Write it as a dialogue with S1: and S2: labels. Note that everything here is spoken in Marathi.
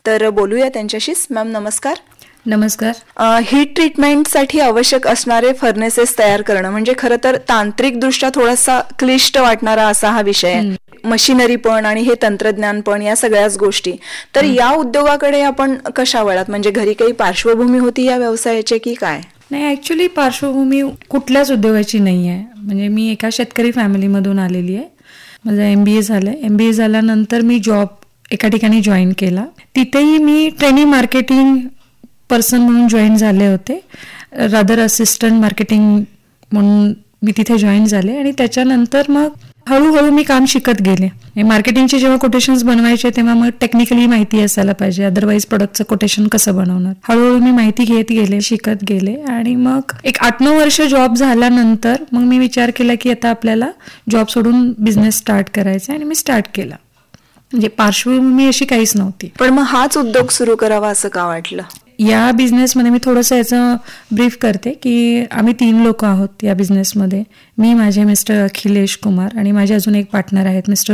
S1: तर बोलूया त्यांच्याशीच. मॅम नमस्कार.
S2: नमस्कार.
S1: हीट ट्रीटमेंटसाठी आवश्यक असणारे फर्नेसेस तयार करणं म्हणजे खरं तर तांत्रिकदृष्ट्या थोडासा क्लिष्ट वाटणारा असा हा विषय आहे. मशिनरी पण आणि हे तंत्रज्ञान पण, या सगळ्याच गोष्टी. तर या उद्योगाकडे आपण कशा वळात? म्हणजे घरी काही पार्श्वभूमी होती या व्यवसायाची की काय?
S2: नाही, ऍक्च्युली पार्श्वभूमी कुठल्याच उद्योगाची नाही आहे. म्हणजे मी एका शेतकरी फॅमिलीमधून आलेली आहे. माझं MBA झालंय. MBA झाल्यानंतर मी जॉब एका ठिकाणी जॉईन केला. तिथेही मी ट्रेनिंग मार्केटिंग पर्सन म्हणून जॉईन झाले होते. रादर असिस्टंट मार्केटिंग म्हणून मी तिथे जॉईन झाले आणि त्याच्यानंतर मग हळूहळू मी काम शिकत गेले. मार्केटिंगचे जेव्हा कोटेशन्स बनवायचे तेव्हा मग टेक्निकली माहिती असायला पाहिजे, अदरवाईज प्रोडक्टचं कोटेशन कसं बनवणार. हळूहळू मी माहिती घेत गेले, शिकत गेले आणि मग एक 8-9 वर्ष जॉब झाल्यानंतर मग मी विचार केला की आता आपल्याला जॉब सोडून बिझनेस स्टार्ट करायचा आणि मी स्टार्ट केला. म्हणजे पार्श्वभूमी अशी काहीच नव्हती.
S1: पण मग हाच उद्योग सुरू करावा असं का वाटलं?
S2: या बिझनेसमध्ये मी थोडंसं याचं ब्रीफ करते की आम्ही 3 लोक आहोत या बिझनेसमध्ये. मी, माझे मिस्टर अखिलेश कुमार आणि माझे अजून एक पार्टनर आहेत मिस्टर